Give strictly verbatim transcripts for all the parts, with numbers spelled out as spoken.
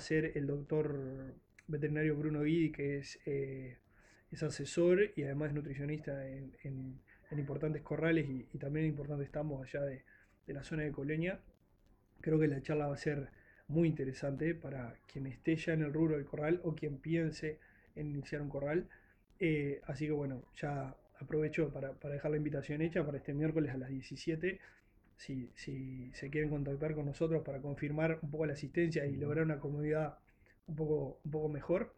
ser el doctor veterinario Bruno Guidi, que es, eh, es asesor y además es nutricionista en, en- en importantes corrales y, y también en importantes tambos allá de, de la zona de Coleña. Creo que la charla va a ser muy interesante para quien esté ya en el rubro del corral o quien piense en iniciar un corral. Eh, así que bueno, ya aprovecho para, para dejar la invitación hecha para este miércoles a las diecisiete. Si, si se quieren contactar con nosotros para confirmar un poco la asistencia y Ujú. lograr una comodidad un poco, un poco mejor,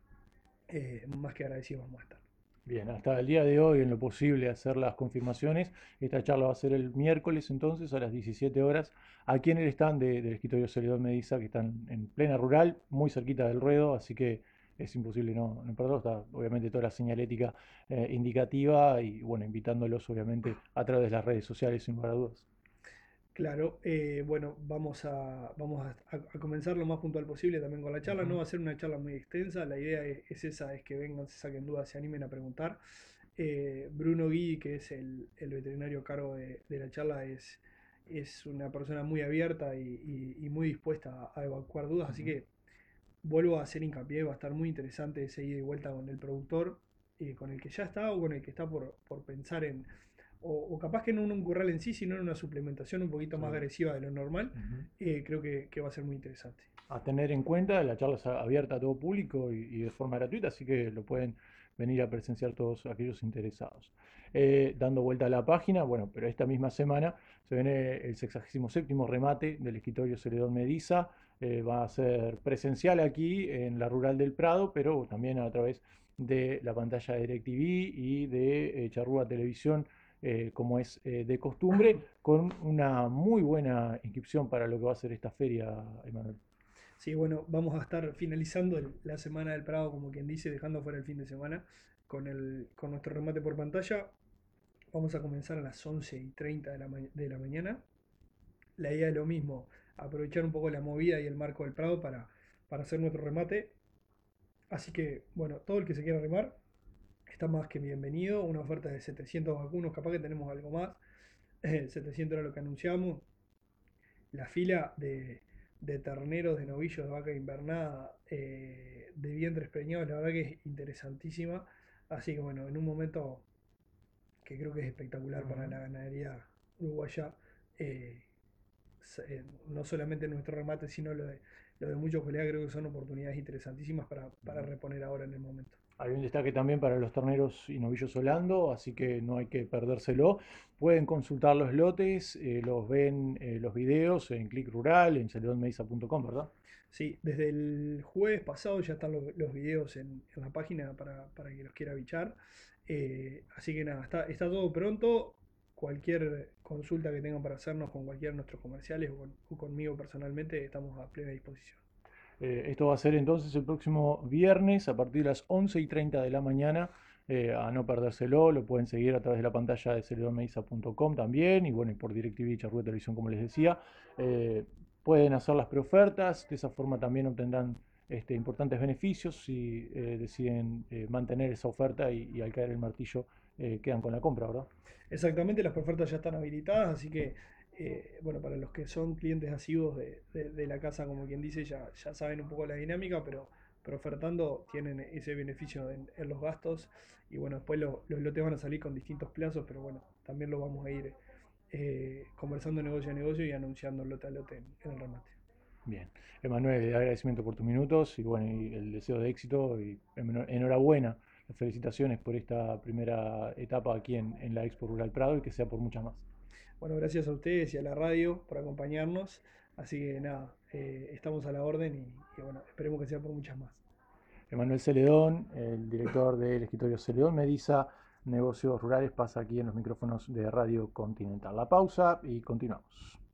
eh, más que agradecidos vamos a estar. Bien, hasta el día de hoy, en lo posible, hacer las confirmaciones. Esta charla va a ser el miércoles entonces a las diecisiete horas, aquí en el stand de- del escritorio Celedón Mediza, que están en plena rural, muy cerquita del ruedo, así que es imposible no, no perderlo. Está obviamente toda la señalética eh, indicativa y bueno, invitándolos obviamente a través de las redes sociales, sin lugar a dudas. Claro, eh, bueno, vamos a, vamos a, a- a comenzar lo más puntual posible también con la charla. No Ujú. va a ser una charla muy extensa, la idea es, es esa, es que vengan, se saquen dudas, se animen a preguntar. Eh, Bruno Gui, que es el, el veterinario a cargo de, de la charla, es, es una persona muy abierta y, y- y muy dispuesta a, a evacuar dudas, así Ujú. que vuelvo a hacer hincapié, va a estar muy interesante ese ida y vuelta con el productor, eh, con el que ya está o con el que está por, por pensar en, o, o capaz que no en un curral en sí, sino en una suplementación un poquito más Seguro. agresiva de lo normal. Ujú. Eh, creo que, que va a ser muy interesante. A tener en cuenta, la charla es abierta a todo público y, y de forma gratuita, así que lo pueden venir a presenciar todos aquellos interesados. Eh, dando vuelta a la página, bueno, pero esta misma semana se viene el sexagésimo séptimo remate del escritorio Celedón Mediza. Eh, va a ser presencial aquí en la Rural del Prado, pero también a través de la pantalla de DirecTV y de eh, Charrúa Televisión, eh, como es eh, de costumbre, con una muy buena inscripción para lo que va a ser esta feria, Emanuel. Sí, bueno, vamos a estar finalizando el- la semana del Prado, como quien dice, dejando fuera el fin de semana con, el, con nuestro remate por pantalla. Vamos a comenzar a las once y treinta de la, ma- de la mañana. La idea es lo mismo, aprovechar un poco la movida y el marco del Prado para, para hacer nuestro remate. Así que, bueno, todo el que se quiera remar está más que bienvenido. Una oferta de setecientos vacunos, capaz que tenemos algo más. Eh, setecientos era lo que anunciamos. La fila de, de terneros, de novillos, de vaca invernada, eh, de vientres preñados, la verdad que es interesantísima. Así que bueno, en un momento que creo que es espectacular para Ujú. la ganadería uruguaya, eh, eh, no solamente nuestro remate, sino lo de, lo de muchos colegas, creo que son oportunidades interesantísimas para, para Ujú. reponer ahora en el momento. Hay un destaque también para los terneros y novillos holando, así que no hay que perdérselo. Pueden consultar los lotes, eh, los ven eh, los videos en Click Rural, en celedon mediza punto com, ¿verdad? Sí, desde el jueves pasado ya están los, los videos en, en la página para, para que los quiera bichar. Eh, así que nada, está, está todo pronto. Cualquier consulta que tengan para hacernos con cualquiera de nuestros comerciales o, con- o conmigo personalmente, estamos a plena disposición. Eh, esto va a ser entonces el próximo viernes a partir de las once y treinta de la mañana. Eh, a no perdérselo, lo pueden seguir a través de la pantalla de celedon mediza punto com también y bueno, y por DirecTV y Charrúa Televisión, como les decía. Eh, pueden hacer las preofertas, de esa forma también obtendrán este, importantes beneficios si eh, deciden eh, mantener esa oferta y, y al caer el martillo eh, quedan con la compra, ¿verdad? Exactamente, las ofertas ya están habilitadas, así que, eh, bueno, para los que son clientes asiduos de, de- de la casa, como quien dice, ya, ya saben un poco la dinámica, pero, pero ofertando tienen ese beneficio en, en los gastos. Y bueno, después lo- los lotes van a salir con distintos plazos, pero bueno, también lo vamos a ir eh, conversando negocio a negocio y anunciando lote a lote en, en el remate. Bien, Emanuel, agradecimiento por tus minutos y bueno, y el deseo de éxito y enhorabuena, las felicitaciones por esta primera etapa aquí en, en la Expo Rural Prado y que sea por muchas más. Bueno, gracias a ustedes y a la radio por acompañarnos. Así que nada, eh, estamos a la orden y, y bueno, esperemos que sea por muchas más. Emanuel Celedón, el director del escritorio Celedón Mediza, Negocios Rurales, pasa aquí en los micrófonos de Radio Continental. La pausa y continuamos.